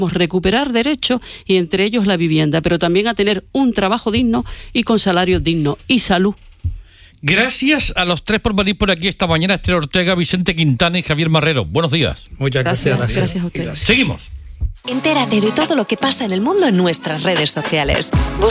recuperar derechos y entre ellos la vivienda, pero también a tener un trabajo digno y con salarios dignos y salud. Gracias a los tres por venir por aquí esta mañana, Esther Ortega, Vicente Quintana y Javier Marrero. Buenos días. Muchas gracias. Gracias a ustedes. Seguimos. Entérate de todo lo que pasa en el mundo en nuestras redes sociales.